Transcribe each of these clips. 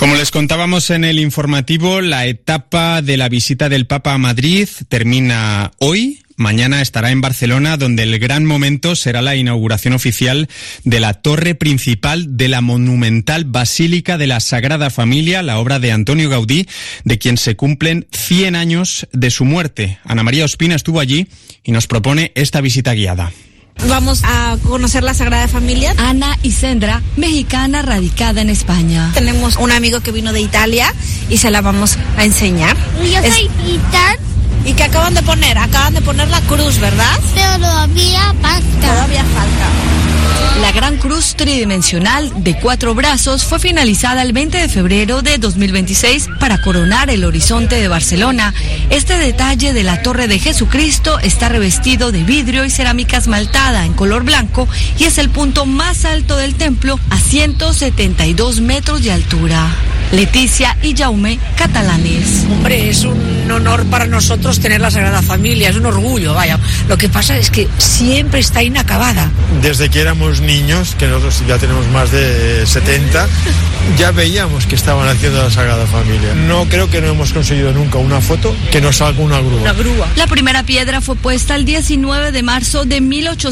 Como les contábamos en el informativo, la etapa de la visita del Papa a Madrid termina hoy. Mañana estará en Barcelona, donde el gran momento será la inauguración oficial de la torre principal de la monumental Basílica de la Sagrada Familia, la obra de Antonio Gaudí, de quien se cumplen 100 años de su muerte. Ana María Ospina estuvo allí y nos propone esta visita guiada. Vamos a conocer la Sagrada Familia. Ana Isendra, mexicana radicada en España. Tenemos un amigo que vino de Italia y se la vamos a enseñar. Yo soy Itán. ¿Y qué acaban de poner? Acaban de poner la cruz, ¿verdad? Pero todavía falta. Todavía falta. La gran cruz tridimensional de 4 brazos fue finalizada el 20 de febrero de 2026 para coronar el horizonte de Barcelona. Este detalle de la Torre de Jesucristo está revestido de vidrio y cerámica esmaltada en color blanco y es el punto más alto del templo a 172 metros de altura. Leticia y Jaume, catalanes. Hombre, es un honor para nosotros tener la Sagrada Familia, es un orgullo, vaya. Lo que pasa es que siempre está inacabada. Desde que éramos niños, que nosotros ya tenemos más de 70, ya veíamos que estaban haciendo la Sagrada Familia. No creo que no hemos conseguido nunca una foto que nos salga una grúa. Una grúa. La primera piedra fue puesta el 19 de marzo de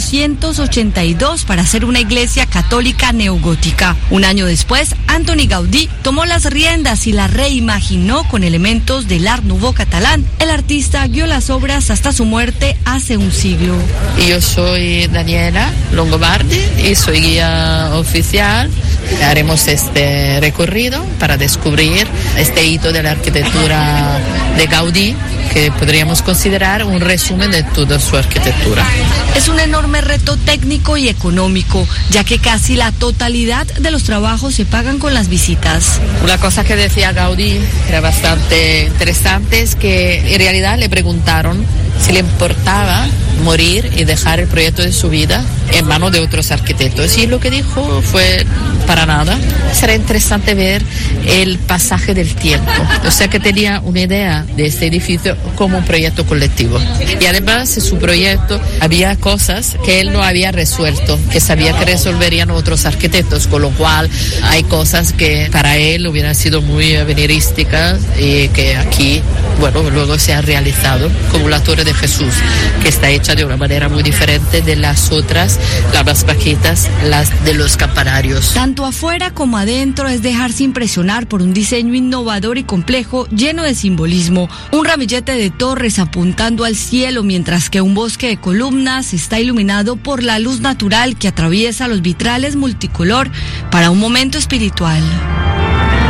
1882 para hacer una iglesia católica neogótica. Un año después, Antoni Gaudí tomó las riendas y la reimaginó con elementos del Art Nouveau catalán. El artista guió las obras hasta su muerte hace un siglo. Yo soy Daniela Longobardi y soy guía oficial. Haremos este recorrido para descubrir este hito de la arquitectura de Gaudí, que podríamos considerar un resumen de toda su arquitectura. Es un enorme reto técnico y económico, ya que casi la totalidad de los trabajos se pagan con las visitas. Una cosa que decía Gaudí, que era bastante interesante, es que en realidad le preguntaron si le importaba morir y dejar el proyecto de su vida en manos de otros arquitectos. Y lo que dijo fue: para nada. Será interesante ver el pasaje del tiempo. O sea que tenía una idea de este edificio como un proyecto colectivo. Y además en su proyecto había cosas que él no había resuelto, que sabía que resolverían otros arquitectos, con lo cual hay cosas que para él hubieran sido muy avenirísticas y que aquí, bueno, luego se han realizado, como la Torre de Jesús, que está hecha de una manera muy diferente de las otras, las más bajitas, las de los campanarios. Tanto afuera como adentro es dejarse impresionar por un diseño innovador y complejo, lleno de simbolismo. Un ramillete de torres apuntando al cielo, mientras que un bosque de columnas está iluminado por la luz natural que atraviesa los vitrales multicolor para un momento espiritual.